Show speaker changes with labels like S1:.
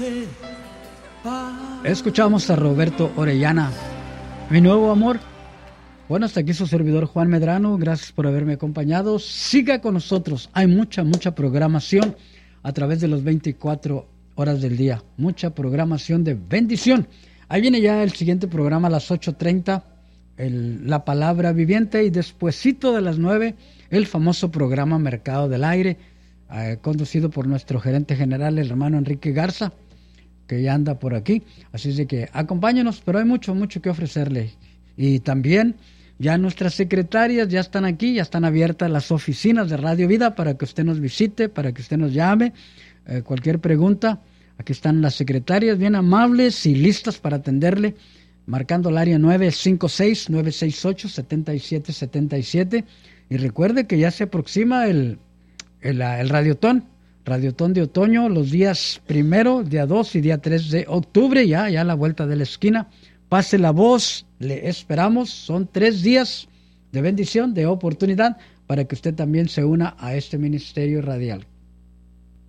S1: Escuchamos a Roberto Orellana, Mi Nuevo Amor. Bueno, hasta aquí su servidor Juan Medrano, gracias por haberme acompañado. Siga con nosotros, hay mucha programación a través de los 24 horas del día, mucha programación de bendición. Ahí viene ya el siguiente programa a las 8:30, La Palabra Viviente, y despuesito de las 9, el famoso programa Mercado del Aire, conducido por nuestro gerente general, el hermano Enrique Garza, que ya anda por aquí. Así es de que acompáñenos, pero hay mucho que ofrecerle. Y también ya nuestras secretarias ya están aquí, ya están abiertas las oficinas de Radio Vida para que usted nos visite, para que usted nos llame, cualquier pregunta. Aquí están las secretarias bien amables y listas para atenderle, marcando el área 956-968-7777. Y recuerde que ya se aproxima el Radiotón de otoño, los días 1, día 2 y día 3 de octubre, ya a la vuelta de la esquina. Pase la voz, le esperamos. Son 3 días de bendición, de oportunidad, para que usted también se una a este ministerio radial.